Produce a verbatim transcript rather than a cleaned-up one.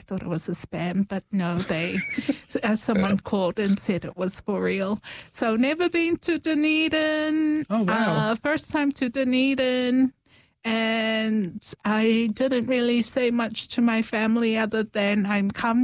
thought it was a spam, but no, they uh, someone called and said it was for real. So never been to Dunedin. Oh, wow. Uh, first time to Dunedin. And I didn't really say much to my family other than I'm coming.